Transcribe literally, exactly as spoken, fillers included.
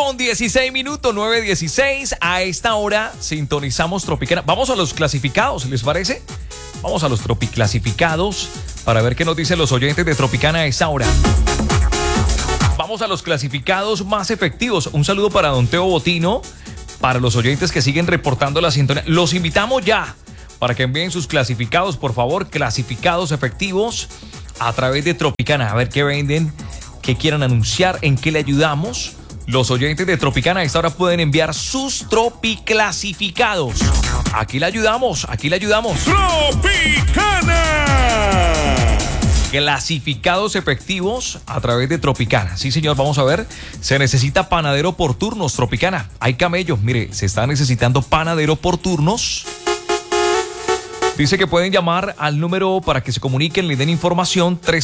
con dieciséis minutos, nueve dieciséis. A esta hora sintonizamos Tropicana. Vamos a los clasificados, ¿les parece? Vamos a los tropiclasificados para ver qué nos dicen los oyentes de Tropicana a esta hora. Vamos a los clasificados más efectivos. Un saludo para don Teo Botino, para los oyentes que siguen reportando la sintonía. Los invitamos ya para que envíen sus clasificados, por favor, clasificados efectivos a través de Tropicana. A ver qué venden, qué quieran anunciar, en qué le ayudamos. Los oyentes de Tropicana a esta hora pueden enviar sus tropiclasificados. Aquí le ayudamos, aquí le ayudamos. ¡Tropicana! Clasificados efectivos a través de Tropicana. Sí, señor, vamos a ver. Se necesita panadero por turnos, Tropicana. Hay camellos, mire, se está necesitando panadero por turnos. Dice que pueden llamar al número para que se comuniquen, le den información, tres